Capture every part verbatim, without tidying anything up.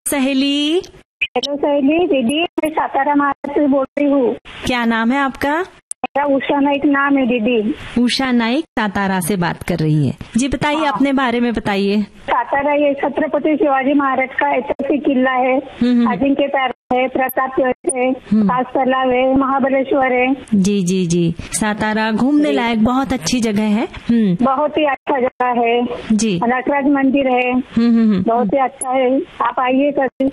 सहेली। हेलो सहेली दीदी, मैं सातारा महाराष्ट्र से बोल रही हूँ। क्या नाम है आपका? मेरा उषा नाइक नाम है दीदी। उषा नाइक सातारा से बात कर रही है जी। बताइए, हाँ। अपने बारे में बताइए। सातारा ये छत्रपति शिवाजी महाराज का ऐतिहासिक किला है। अजिंक्य तारा है, प्रताप है, कास तालाब है, महाबलेश्वर है। जी जी जी, सातारा घूमने लायक बहुत अच्छी जगह है। बहुत ही अच्छा जगह है जी। नटराज मंदिर है, बहुत ही अच्छा है, आप आइए कभी।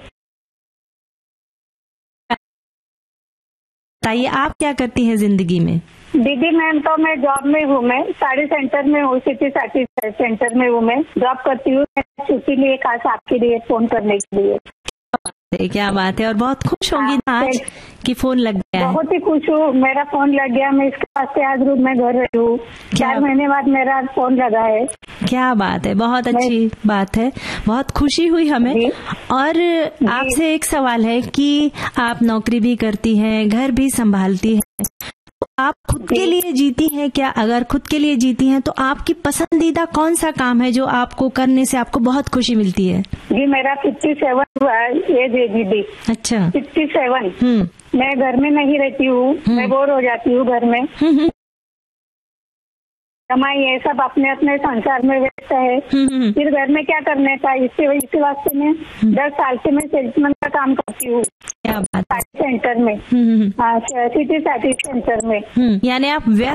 बताइए, आप क्या करती हैं जिंदगी में? दीदी मैम तो मैं जॉब में हूँ, मैं साड़ी सेंटर में हूँ, सिटी साड़ी सेंटर में हूँ, मैं जॉब करती हूँ। छुट्टी लिए खास आपके लिए फोन करने के लिए। क्या बात है, और बहुत खुश होंगी ना आज कि फोन लग गया है। बहुत ही खुश हूँ, मेरा फोन लग गया। मैं इसके वास्ते आज रूम में घर रही हूँ, चार महीने बाद मेरा फोन लगा है। क्या बात है, बहुत अच्छी बात है, बहुत खुशी हुई हमें। और आपसे एक सवाल है कि आप नौकरी भी करती हैं, घर भी संभालती हैं, तो आप खुद के लिए जीती हैं क्या? अगर खुद के लिए जीती हैं तो आपकी पसंदीदा कौन सा काम है जो आपको करने से आपको बहुत खुशी मिलती है? जी मेरा फिफ्टी सेवन एज है दीदी। अच्छा, फिफ्टी सेवन। मैं घर में नहीं रहती हूँ, मैं बोर हो जाती हूँ घर में। कमाई है, सब अपने अपने संसार में व्यस्त है, फिर घर में क्या करने का। इसके इसी वास्ते मैं दस साल से मैं सेल्समैन का काम करती हूँ सेंटर में, सिटी साड़ी सेंटर में। यानी आप